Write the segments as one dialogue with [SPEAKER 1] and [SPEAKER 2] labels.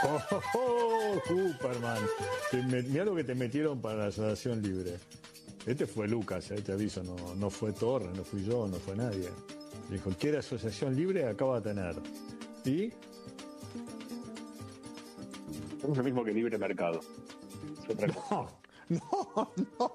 [SPEAKER 1] Oh, oh, oh, Superman. Mirá lo que te metieron para la asociación libre. Este fue Lucas, te aviso, no fue Torre, no fui yo, no fue nadie. Dijo, ¿quiere asociación libre? Acaba de tener. Y,
[SPEAKER 2] Es lo mismo que libre mercado. Es otra cosa.
[SPEAKER 1] no, no.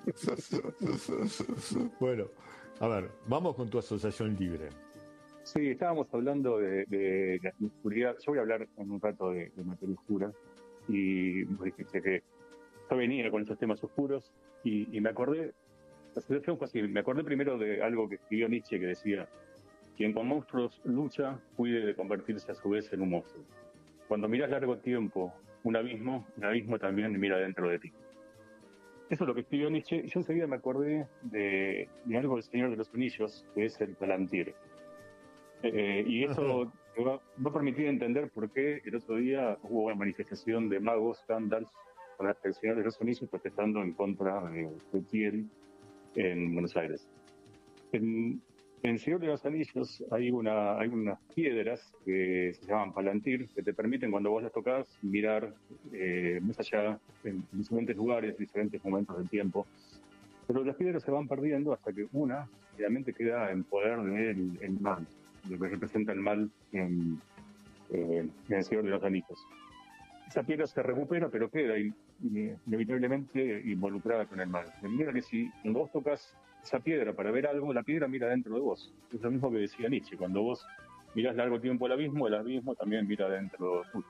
[SPEAKER 1] Bueno, a ver, vamos con tu asociación libre.
[SPEAKER 2] Sí, estábamos hablando de la oscuridad. Yo voy a hablar en un rato de materia oscura. Y vos dijiste que yo venía con esos temas oscuros y me acordé, la situación fue así, me acordé primero de algo que escribió Nietzsche que decía, quien con monstruos lucha, cuide de convertirse a su vez en un monstruo. Cuando miras largo tiempo un abismo, el abismo también mira dentro de ti. Eso es lo que escribió Nietzsche, y yo enseguida me acordé de algo del Señor de los Anillos, que es el Palantir. Y
[SPEAKER 1] Ajá.
[SPEAKER 2] eso va a permitir entender por qué el otro día hubo una manifestación de magos, Gandalf, con el Señor de los Anillos protestando en contra de Tiel en Buenos Aires. En el Señor de los Anillos hay unas piedras que se llaman Palantir, que te permiten cuando vos las tocas mirar más allá en diferentes lugares, diferentes momentos del tiempo. Pero las piedras se van perdiendo hasta que una realmente queda en poder del mal, lo que representa el mal en el Señor de los Anillos. Esa piedra se recupera, pero queda inevitablemente involucrada con el mal. De manera que si cuando vos tocas esa piedra para ver algo, la piedra mira dentro de vos. Es lo mismo que decía Nietzsche. Cuando vos mirás largo tiempo el abismo también mira dentro tuyo.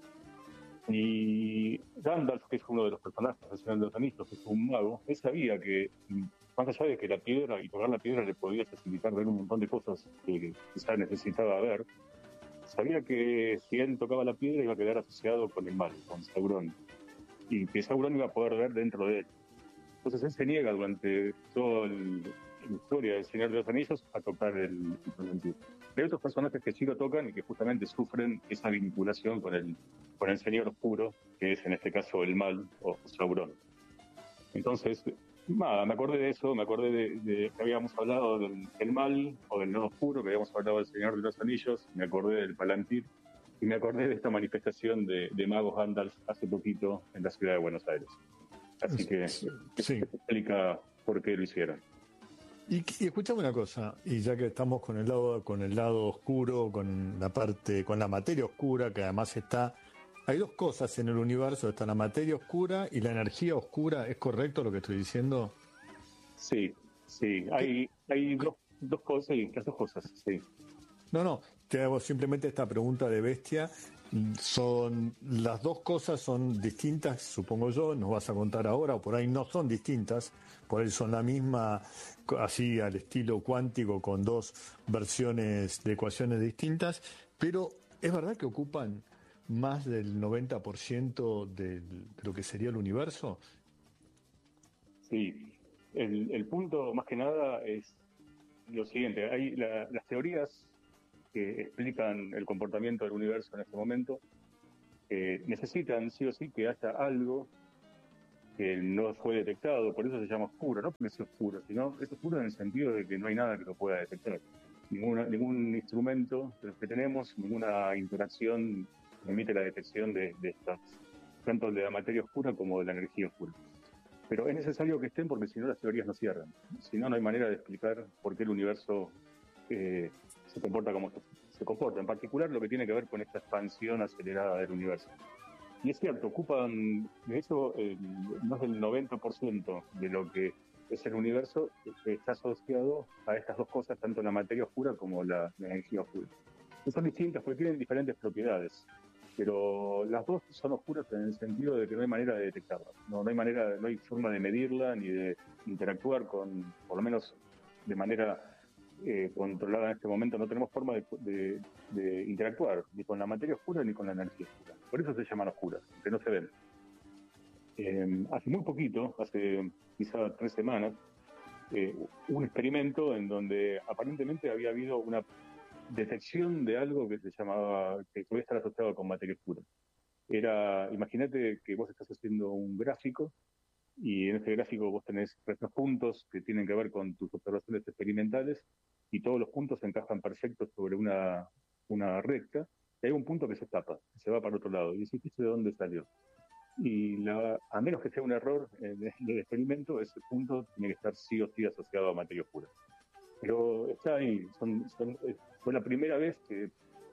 [SPEAKER 2] Y Gandalf, que es uno de los personajes del Señor de los Anillos, que es un mago, él sabía que, más allá de que la piedra y tocar la piedra le podía facilitar ver un montón de cosas que quizás necesitaba ver, sabía que si él tocaba la piedra iba a quedar asociado con el mal, con Sauron, y que Sauron iba a poder ver dentro de él. Entonces él se niega durante toda la historia del Señor de los Anillos a tocar el Palantir. Hay otros personajes que sí lo tocan y que justamente sufren esa vinculación con el Señor Oscuro, que es en este caso el mal o Sauron. Entonces, nada, me acordé de eso, me acordé de que habíamos hablado del mal o del lado oscuro, que habíamos hablado del Señor de los Anillos, me acordé del Palantir y me acordé de esta manifestación de magos Gandalf hace poquito en la ciudad de Buenos Aires. Así que eso
[SPEAKER 1] Sí.
[SPEAKER 2] explica por qué lo hicieron.
[SPEAKER 1] Y escuchame una cosa, y ya que estamos con el lado oscuro, con la parte, con la materia oscura, que además está, hay dos cosas en el universo, está la materia oscura y la energía oscura, ¿es correcto lo que estoy diciendo?
[SPEAKER 2] Sí, sí,
[SPEAKER 1] ¿Qué?
[SPEAKER 2] hay dos cosas, sí, las dos cosas, sí.
[SPEAKER 1] No, no, te hago simplemente esta pregunta de bestia. Son, las dos cosas son distintas, supongo yo, nos vas a contar ahora, o por ahí no son distintas, por ahí son la misma, así al estilo cuántico, con dos versiones de ecuaciones distintas, pero es verdad que ocupan más del 90% de lo que sería el universo.
[SPEAKER 2] Sí, el punto más que nada es lo siguiente, hay las teorías que explican el comportamiento del universo en este momento necesitan sí o sí que haya algo que no fue detectado, por eso se llama oscuro, no porque sea oscuro, sino es oscuro en el sentido de que no hay nada que lo pueda detectar. Ningún instrumento de los que tenemos, ninguna interacción permite la detección de estas, tanto de la materia oscura como de la energía oscura. Pero es necesario que estén porque si no las teorías no cierran. Si no, no hay manera de explicar por qué el universo se comporta como se comporta. En particular lo que tiene que ver con esta expansión acelerada del universo. Y es cierto, ocupan, de hecho, más del 90% de lo que es el universo está asociado a estas dos cosas, tanto la materia oscura como la energía oscura. Que son distintas porque tienen diferentes propiedades, pero las dos son oscuras en el sentido de que no hay manera de detectarlas. No hay manera, no hay forma de medirla ni de interactuar con, por lo menos de manera controlada en este momento, no tenemos forma de interactuar ni con la materia oscura ni con la energía oscura. Por eso se llaman oscuras, que no se ven. Hace muy poquito, hace quizá 3 semanas, hubo un experimento en donde aparentemente había habido una detección de algo que se llamaba, que puede estar asociado con materia oscura. Imagínate que vos estás haciendo un gráfico y en este gráfico vos tenés estos puntos que tienen que ver con tus observaciones experimentales y todos los puntos se encajan perfectos sobre una recta hay un punto que se escapa, se va para otro lado, y decís, ¿de dónde salió? Y a menos que sea un error en el experimento, ese punto tiene que estar sí o sí asociado a materia oscura. Pero está ahí, fue la primera vez que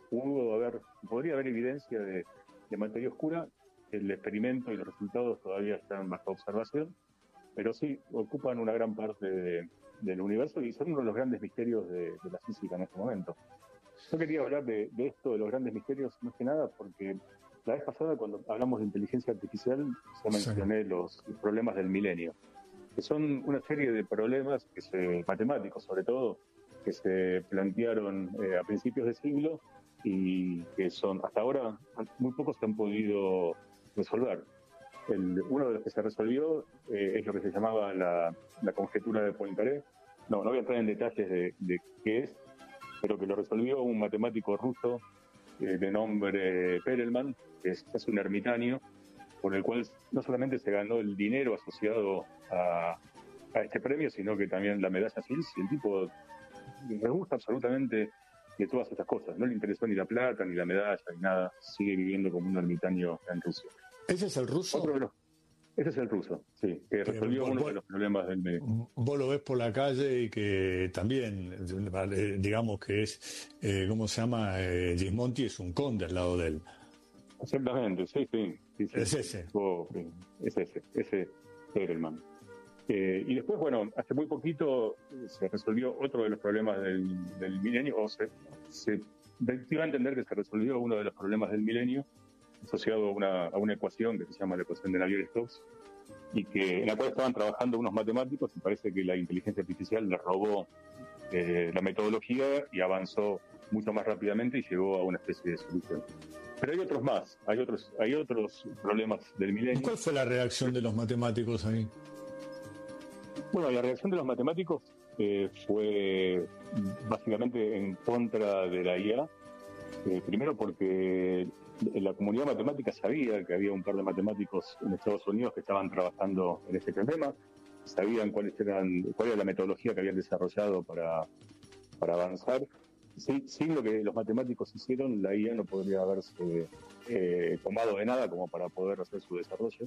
[SPEAKER 2] podría haber evidencia de materia oscura. El experimento y los resultados todavía están bajo observación, pero sí ocupan una gran parte del universo y son uno de los grandes misterios de la física en este momento. Yo quería hablar de esto, de los grandes misterios, más que nada porque la vez pasada, cuando hablamos de inteligencia artificial, yo mencioné los problemas del milenio, que son una serie de problemas matemáticos sobre todo, que se plantearon a principios de siglo y que son hasta ahora muy pocos se han podido resolver. Uno de los que se resolvió es lo que se llamaba la conjetura de Poincaré. No voy a entrar en detalles de qué es, pero que lo resolvió un matemático ruso de nombre Perelman, que es un ermitaño, por el cual no solamente se ganó el dinero asociado a este premio, sino que también la medalla Fields, y el tipo le gusta absolutamente de todas estas cosas. No le interesó ni la plata, ni la medalla, ni nada. Sigue viviendo como un ermitaño en Rusia.
[SPEAKER 1] ¿Ese es el ruso?
[SPEAKER 2] Ese es el ruso, sí, que resolvió uno de los problemas del medio.
[SPEAKER 1] Vos lo ves por la calle y que también, digamos que es, ¿cómo se llama? Gismonti es un conde al lado de él.
[SPEAKER 2] Exactamente, sí.
[SPEAKER 1] Es ese.
[SPEAKER 2] Ese Perelman. Y después, bueno, hace muy poquito se resolvió otro de los problemas del milenio, o se iba a entender que se resolvió uno de los problemas del milenio, asociado a una ecuación que se llama la ecuación de Navier-Stokes, y en la cual estaban trabajando unos matemáticos, y parece que la inteligencia artificial le robó la metodología y avanzó mucho más rápidamente y llegó a una especie de solución. Pero hay otros más, hay otros problemas del milenio.
[SPEAKER 1] ¿Y cuál fue la reacción de los matemáticos ahí?
[SPEAKER 2] Bueno, la reacción de los matemáticos fue básicamente en contra de la IA, primero porque la comunidad matemática sabía que había un par de matemáticos en Estados Unidos que estaban trabajando en ese problema, sabían cuál era la metodología que habían desarrollado para avanzar. Sin lo que los matemáticos hicieron, la IA no podría haberse tomado de nada como para poder hacer su desarrollo.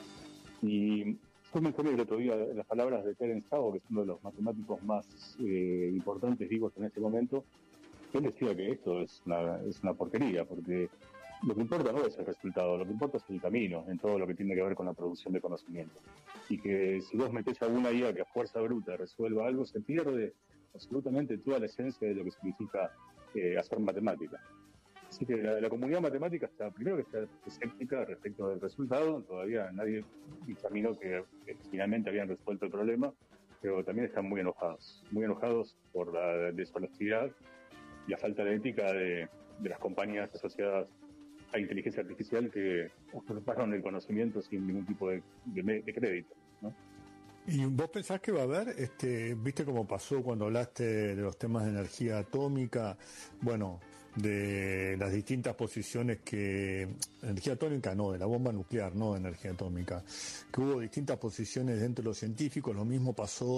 [SPEAKER 2] Y yo mencioné el otro día las palabras de Terence Tao, que es uno de los matemáticos más importantes vivos en este momento. Él decía que esto es una porquería, porque lo que importa no es el resultado, lo que importa es el camino en todo lo que tiene que ver con la producción de conocimiento. Y que si vos metés a una IA que a fuerza bruta resuelva algo, se pierde absolutamente toda la esencia de lo que significa hacer matemática. Así que la comunidad matemática primero que está escéptica respecto del resultado, todavía nadie dictaminó que finalmente habían resuelto el problema, pero también están muy enojados por la deshonestidad y la falta de ética de las compañías asociadas a inteligencia artificial que usurparon el conocimiento sin ningún tipo de crédito, ¿no?
[SPEAKER 1] ¿Y vos pensás que va a haber, viste cómo pasó cuando hablaste de los temas de energía atómica, bueno, de las distintas posiciones energía atómica no, de la bomba nuclear, no de energía atómica, que hubo distintas posiciones dentro de los científicos, lo mismo pasó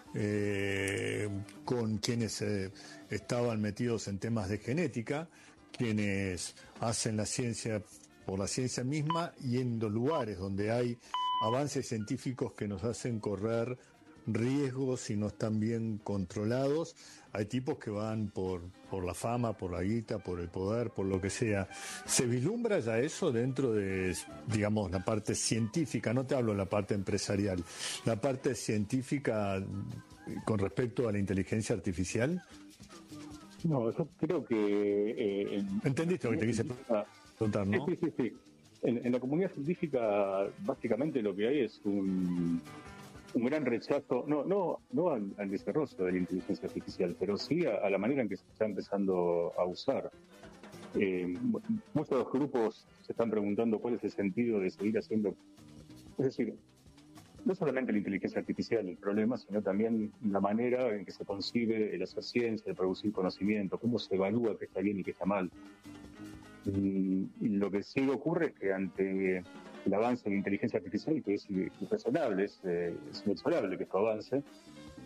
[SPEAKER 1] con quienes estaban metidos en temas de genética, quienes hacen la ciencia por la ciencia misma y en los lugares donde hay avances científicos que nos hacen correr riesgos si no están bien controlados. Hay tipos que van por la fama, por la guita, por el poder, por lo que sea. ¿Se vislumbra ya eso dentro de, digamos, la parte científica? No te hablo de la parte empresarial, la parte científica con respecto a la inteligencia artificial.
[SPEAKER 2] No, yo creo que...
[SPEAKER 1] ¿Entendiste lo que te quise preguntar, no?
[SPEAKER 2] Sí. En la comunidad científica, básicamente lo que hay es un gran rechazo, no al desarrollo de la inteligencia artificial, pero sí a la manera en que se está empezando a usar. Muchos grupos se están preguntando cuál es el sentido de seguir haciendo. Es decir, no solamente la inteligencia artificial el problema, sino también la manera en que se concibe el hacer ciencia, el producir conocimiento, cómo se evalúa qué está bien y qué está mal. Y lo que sí ocurre es que ante el avance en inteligencia artificial, que es irrazonable, es inexorable que esto avance,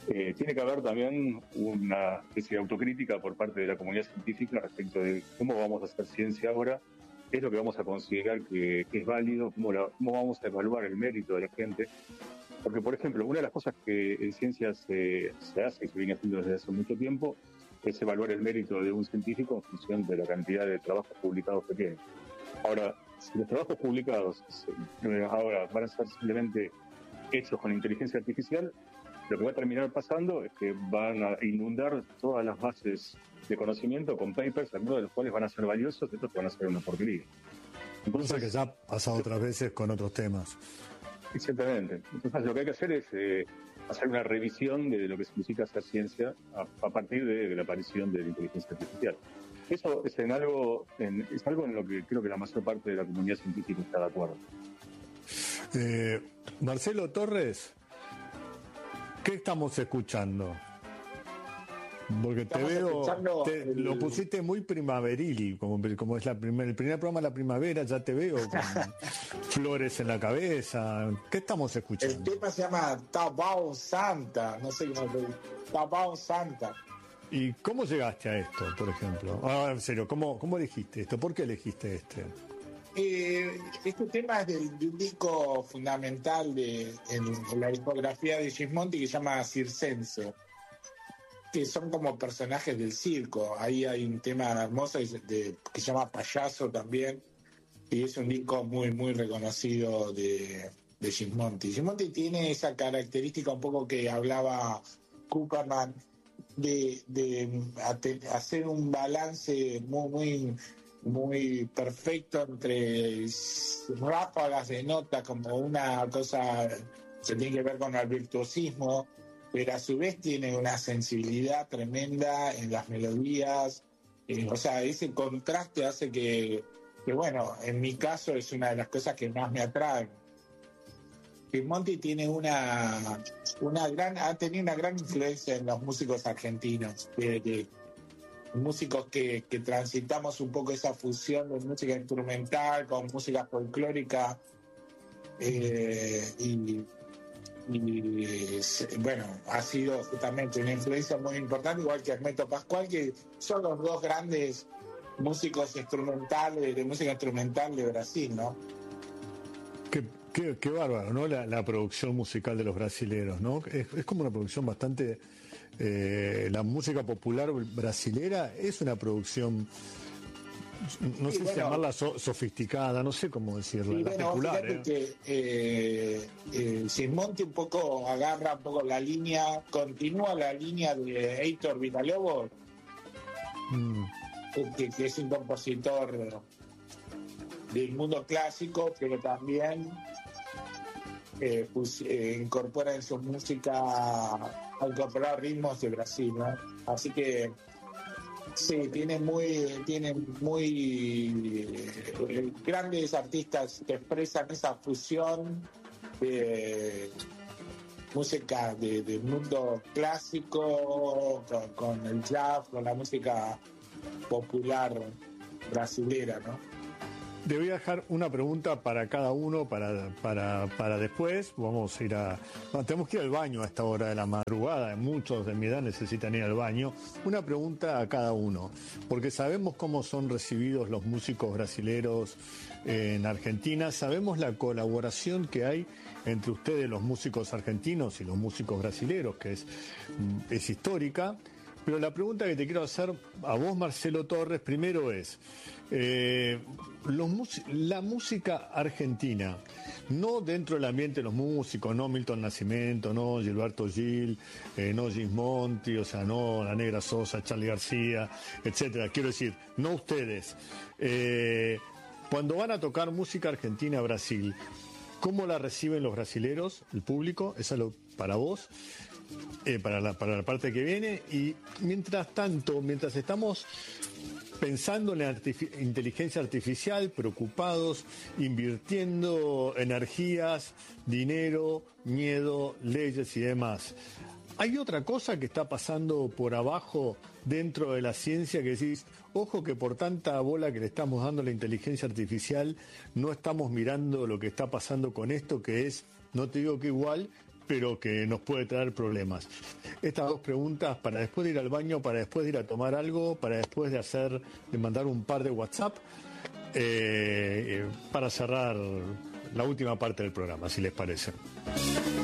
[SPEAKER 2] Tiene que haber también una especie de autocrítica por parte de la comunidad científica respecto de cómo vamos a hacer ciencia ahora, qué es lo que vamos a considerar que es válido, cómo vamos a evaluar el mérito de la gente. Porque, por ejemplo, una de las cosas que en ciencia se hace y se viene haciendo desde hace mucho tiempo es evaluar el mérito de un científico en función de la cantidad de trabajos publicados que tiene. Ahora, si los trabajos publicados ahora van a ser simplemente hechos con inteligencia artificial, lo que va a terminar pasando es que van a inundar todas las bases de conocimiento con papers, algunos de los cuales van a ser valiosos, y otros van a ser una porquería.
[SPEAKER 1] Entonces, que ya ha pasado otras veces con otros temas.
[SPEAKER 2] Exactamente. Entonces, lo que hay que hacer es hacer una revisión de lo que significa hacer ciencia a partir de la aparición de la inteligencia artificial. Eso es algo en lo que creo que la mayor parte de la comunidad científica está de acuerdo.
[SPEAKER 1] Marcelo Torres, ¿qué estamos escuchando? Porque te veo, lo pusiste muy primaveril, como es el primer programa de la primavera, ya te veo con flores en la cabeza. ¿Qué estamos escuchando?
[SPEAKER 3] El tema se llama Tabao Santa, no sé cómo se dice, Tabao Santa.
[SPEAKER 1] ¿Y cómo llegaste a esto, por ejemplo? En serio, ¿cómo elegiste esto? ¿Por qué elegiste este?
[SPEAKER 3] Este tema es de un disco fundamental en la discografía de Gismonti que se llama Circense, que son como personajes del circo. Ahí hay un tema hermoso que se llama Payaso también, y es un disco muy, muy reconocido de Gismonti. Gismonti tiene esa característica un poco que hablaba Cooperman, de hacer un balance muy, muy, muy perfecto entre ráfagas de nota, como una cosa que tiene que ver con el virtuosismo, pero a su vez tiene una sensibilidad tremenda en las melodías. O sea, ese contraste hace que, bueno, en mi caso es una de las cosas que más me atraen. Monti tiene ha tenido una gran influencia en los músicos argentinos, músicos que transitamos un poco esa fusión de música instrumental con música folclórica, y bueno, ha sido justamente una influencia muy importante, igual que Hermeto Pascual, que son los dos grandes músicos instrumentales, de música instrumental de Brasil, ¿no?
[SPEAKER 1] Qué bárbaro, ¿no? La producción musical de los brasileros, ¿no? Es como una producción bastante... la música popular brasilera es una producción... No sé si llamarla sofisticada, no sé cómo decirlo, popular.
[SPEAKER 3] Que Gismonti un poco agarra un poco la línea, continúa la línea de Heitor Villa-Lobos, que es un compositor del mundo clásico, pero también incorpora en su música, a incorporar ritmos de Brasil, ¿no? Así que sí, tiene muy grandes artistas que expresan esa fusión de música del mundo clásico con el jazz, con la música popular brasilera, ¿no?
[SPEAKER 1] Te voy a dejar una pregunta para cada uno para después. Vamos a ir tenemos que ir al baño a esta hora de la madrugada. Muchos de mi edad necesitan ir al baño. Una pregunta a cada uno, porque sabemos cómo son recibidos los músicos brasileros en Argentina. Sabemos la colaboración que hay entre ustedes, los músicos argentinos, y los músicos brasileros, que es histórica. Pero la pregunta que te quiero hacer a vos, Marcelo Torres, primero es, la música argentina, no dentro del ambiente de los músicos, no Milton Nascimento, no Gilberto Gil, no Gismonti, o sea, no La Negra Sosa, Charly García, etcétera. Quiero decir, no ustedes. Cuando van a tocar música argentina a Brasil, ¿cómo la reciben los brasileros, el público? Eso es para vos. Para la parte que viene. Y mientras tanto, mientras estamos pensando en la inteligencia artificial, preocupados, invirtiendo energías, dinero, miedo, leyes y demás, hay otra cosa que está pasando por abajo dentro de la ciencia, que decís, ojo que por tanta bola que le estamos dando a la inteligencia artificial, no estamos mirando lo que está pasando con esto, que es, no te digo que igual, pero que nos puede traer problemas. Estas dos preguntas, para después de ir al baño, para después de ir a tomar algo, para después de mandar un par de WhatsApp, para cerrar la última parte del programa, si les parece.